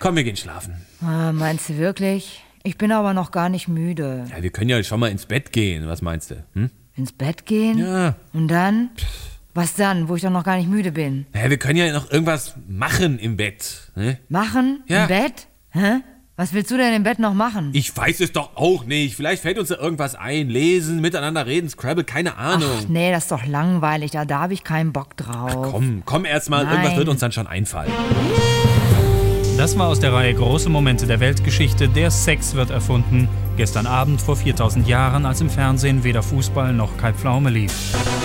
Komm, wir gehen schlafen. Meinst du wirklich? Ich bin aber noch gar nicht müde. Ja, wir können ja schon mal ins Bett gehen. Was meinst du? Ins Bett gehen? Ja. Und dann? Was dann, wo ich doch noch gar nicht müde bin? Ja, wir können ja noch irgendwas machen im Bett. Ne? Machen? Ja. Im Bett? Hä? Was willst du denn im Bett noch machen? Ich weiß es doch auch nicht. Vielleicht fällt uns da irgendwas ein. Lesen, miteinander reden, Scrabble, keine Ahnung. Ach nee, das ist doch langweilig. Da habe ich keinen Bock drauf. Komm erst mal. Nein. Irgendwas wird uns dann schon einfallen. Das war aus der Reihe Große Momente der Weltgeschichte. Der Sex wird erfunden. Gestern Abend vor 4000 Jahren, als im Fernsehen weder Fußball noch Kai Pflaume lief.